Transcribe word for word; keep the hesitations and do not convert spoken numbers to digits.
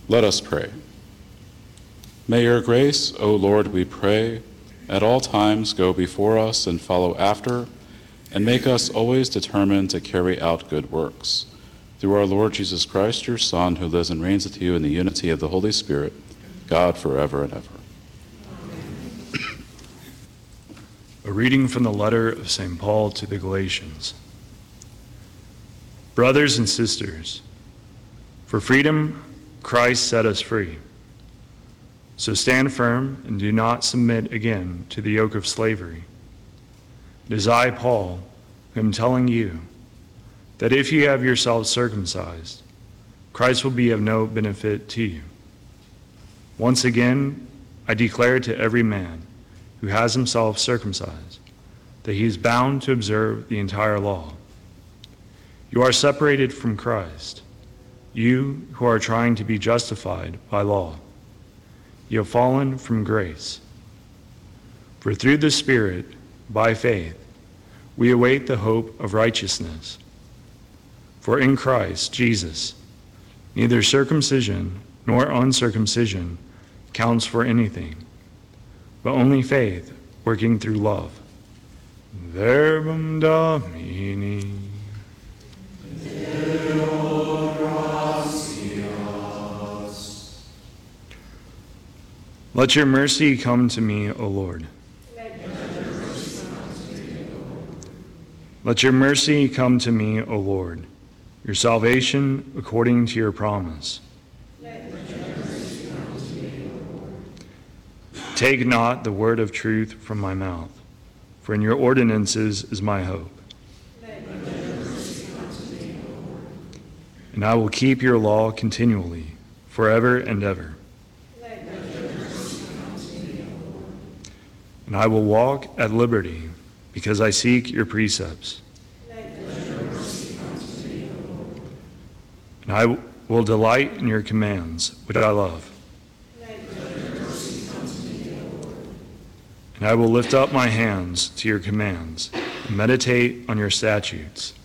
Let us pray. May your grace, O Lord, we pray, at all times go before us and follow after, and make us always determined to carry out good works. Through our Lord Jesus Christ, your Son, who lives and reigns with you in the unity of the Holy Spirit, God forever and ever. A reading from the letter of Saint Paul to the Galatians. Brothers and sisters, for freedom Christ set us free. So stand firm and do not submit again to the yoke of slavery. It is I, Paul, who am telling you that if you have yourselves circumcised, Christ will be of no benefit to you. Once again, I declare to every man who has himself circumcised that he is bound to observe the entire law. You are separated from Christ, you who are trying to be justified by law. You have fallen from grace. For through the Spirit, by faith, we await the hope of righteousness. For in Christ Jesus, neither circumcision nor uncircumcision counts for anything, but only faith working through love. Verbum Domini. Let your mercy come to me, O Lord. Let your mercy come to me, O Lord, your salvation according to your promise. Take not the word of truth from my mouth, for in your ordinances is my hope. And I will keep your law continually, forever and ever. And I will walk at liberty, because I seek your precepts. And I will delight in your commands, which I love. And I will lift up my hands to your commands and meditate on your statutes.